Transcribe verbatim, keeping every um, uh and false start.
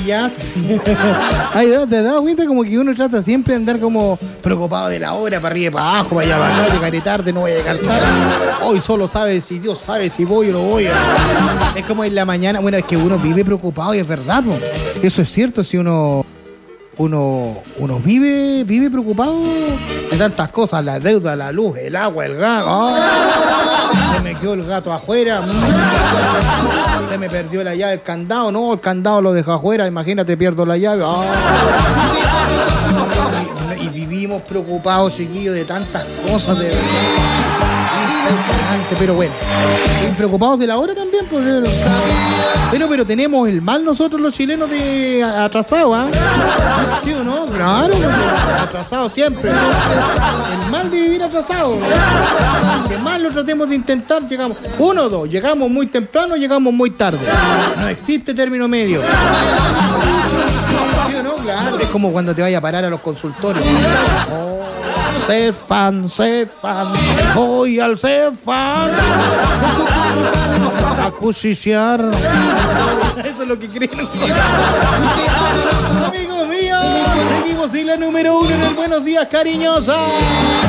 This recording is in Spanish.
ya. Ay, ¿te has dado cuenta? Como que uno trata siempre de andar como preocupado de la hora, para arriba y para abajo, para allá, para acá, llegaré tarde, no voy a llegar tarde. Hoy solo sabe si Dios sabe si voy o no voy. Es como en la mañana, bueno, es que uno vive preocupado y es verdad, po. Eso es cierto, si uno... Uno, uno vive, vive preocupado de tantas cosas, la deuda, la luz, el agua, el gas. ¡Oh! Se me quedó el gato afuera. Se me perdió la llave, el candado. No, el candado lo dejó afuera. Imagínate, pierdo la llave. ¡Oh! Y, y vivimos preocupados, chiquillos, de tantas cosas, de verdad. Pero bueno, preocupados de la hora también, pues. Pero, pero tenemos el mal nosotros los chilenos de atrasados, ¿ah? ¿eh? ¿Sí o no? Claro, atrasados siempre. El mal de vivir atrasado. Que más lo tratemos de intentar, llegamos. Uno o dos, llegamos muy temprano, llegamos muy tarde. No existe término medio. ¿Sí o no? Claro, es como cuando te vayas a parar a los consultorios. Oh. Cefam, Cefam, voy al Cefam a cuchillar. Eso es lo que creen. Amigos míos, seguimos en la número uno en el Buenos Días Cariñosa.